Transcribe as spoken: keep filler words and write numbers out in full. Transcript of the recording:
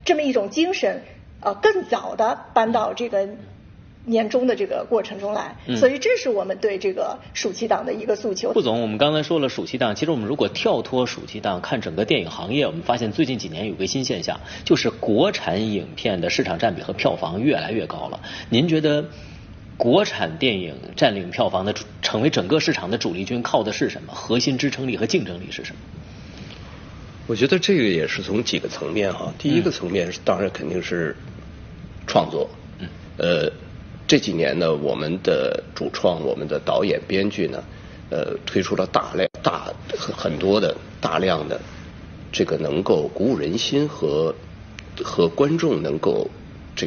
这么一种精神，呃，更早的搬到这个年终的这个过程中来， 嗯、 所以这是我们对这个暑期档的一个诉求。 副总，我们刚才说了暑期档，其实我们如果跳脱暑期档看整个电影行业，我们发现最近几年有个新现象，就是国产影片的市场占比和票房越来越高了。您觉得国产电影占领票房的成为整个市场的主力军靠的是什么？核心支撑力和竞争力是什么？ 我觉得这个也是从几个层面哈。第一个层面是当然肯定是创作，嗯，呃。这几年呢，我们的主创、我们的导演、编剧呢，呃，推出了大量、大很多的大量的这个能够鼓舞人心和和观众能够